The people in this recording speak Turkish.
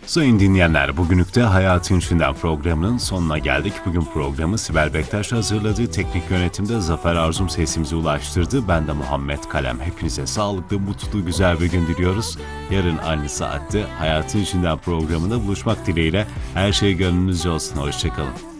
Sayın dinleyenler, bugünlük de Hayatın İçinden programının sonuna geldik. Bugün programı Sibel Bektaş hazırladı. Teknik yönetimde Zafer Arzum sesimizi ulaştırdı. Ben de Muhammed Kalem. Hepinize sağlıklı, mutlu, güzel bir gün diliyoruz. Yarın aynı saatte Hayatın İçinden programında buluşmak dileğiyle her şey gönlünüzce olsun. Hoşçakalın.